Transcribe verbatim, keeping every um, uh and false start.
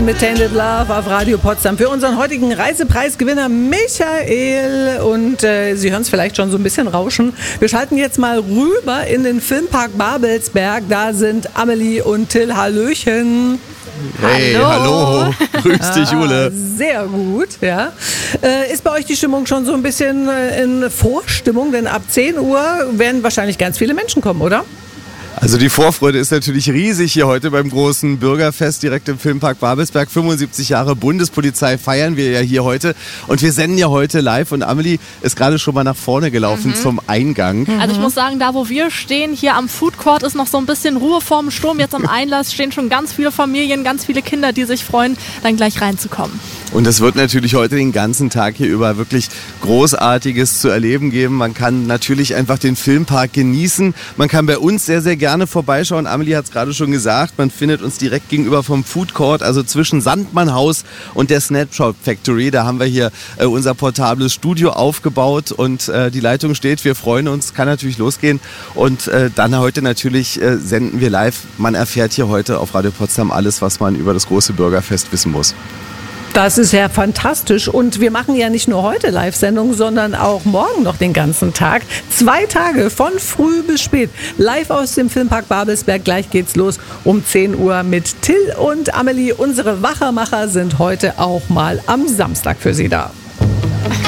mit Tainted Love auf Radio Potsdam für unseren heutigen Reisepreisgewinner Michael. Und äh, Sie hören es vielleicht schon so ein bisschen rauschen. Wir schalten jetzt mal rüber in den Filmpark Babelsberg. Da sind Amelie und Till. Hallöchen. Hey, hallo. hallo. Grüß dich, Jule. Ah, sehr gut, ja. Äh, ist bei euch die Stimmung schon so ein bisschen äh, in Vorstimmung? Denn ab zehn Uhr werden wahrscheinlich ganz viele Menschen kommen, oder? Also die Vorfreude ist natürlich riesig hier heute beim großen Bürgerfest direkt im Filmpark Babelsberg. fünfundsiebzig Jahre Bundespolizei feiern wir ja hier heute. Und wir senden ja heute live. Und Amelie ist gerade schon mal nach vorne gelaufen mhm. zum Eingang. Also ich muss sagen, da wo wir stehen, hier am Food Court ist noch so ein bisschen Ruhe vorm Sturm. Jetzt am Einlass stehen schon ganz viele Familien, ganz viele Kinder, die sich freuen, dann gleich reinzukommen. Und es wird natürlich heute den ganzen Tag hier über wirklich Großartiges zu erleben geben. Man kann natürlich einfach den Filmpark genießen. Man kann bei uns sehr, sehr gerne vorbeischauen. Amelie hat es gerade schon gesagt, man findet uns direkt gegenüber vom Food Court, also zwischen Sandmannhaus und der Snapshot Factory. Da haben wir hier äh, unser portables Studio aufgebaut und äh, die Leitung steht. Wir freuen uns, kann natürlich losgehen. Und äh, dann heute natürlich äh, senden wir live. Man erfährt hier heute auf Radio Potsdam alles, was man über das große Bürgerfest wissen muss. Das ist ja fantastisch und wir machen ja nicht nur heute Live-Sendungen, sondern auch morgen noch den ganzen Tag. Zwei Tage von früh bis spät. Live aus dem Filmpark Babelsberg. Gleich geht's los um zehn Uhr mit Till und Amelie. Unsere Wachermacher sind heute auch mal am Samstag für Sie da.